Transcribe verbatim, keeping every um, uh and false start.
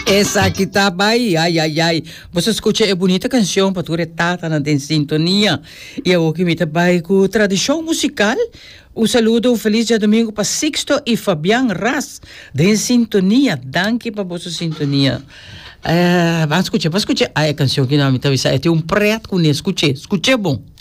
Essa aqui tá bem, ai, ai, ai. Você escuta, é bonita canção, para tu retata na tem sintonia. E eu que me trabalho com tradição musical. Um saludo, um feliz dia domingo para Sixto e Fabian Ras. De sintonia, danke para vossa sintonia. Uh, vamos escutar, vamos escutar. Ah, a canção que não me estava é um preto com escutei, escutei bom.